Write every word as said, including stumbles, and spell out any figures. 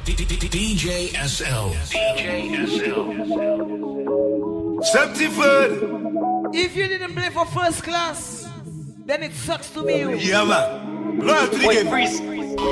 D J S L. D J S L. Septiford. If you didn't play for first class, then it sucks to be you. Yeah, man. Loyalty Wait, again. freeze.